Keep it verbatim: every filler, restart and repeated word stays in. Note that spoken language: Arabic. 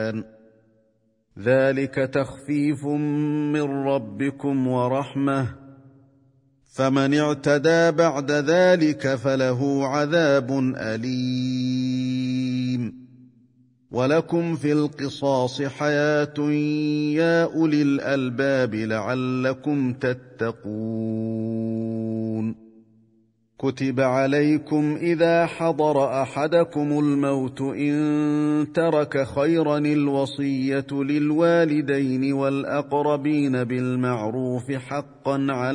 ذلك تخفيف من ربكم ورحمة، فمن اعتدى بعد ذلك فله عذاب أليم. ولكم في القصاص حياة يا أولي الألباب لعلكم تتقون. كتب عليكم إذا حضر أحدكم الموت إن ترك خيرا الوصية للوالدين والأقربين بالمعروف حقا على